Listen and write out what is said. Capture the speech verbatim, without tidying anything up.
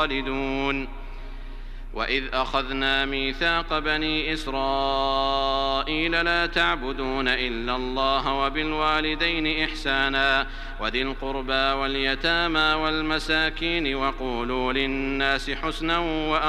خالدون. وإذ أخذنا ميثاق بني إسرائيل لا تعبدون إلا الله وبالوالدين إحسانا وذي القربى واليتامى والمساكين وقولوا للناس حسنا